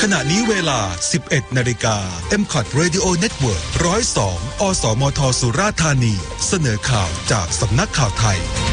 ขณะนี้เวลา 11 นาฬิกา MCOT Radio Network 102 อสมทสุราษฎร์ธานีเสนอข่าวจากสำนักข่าวไทย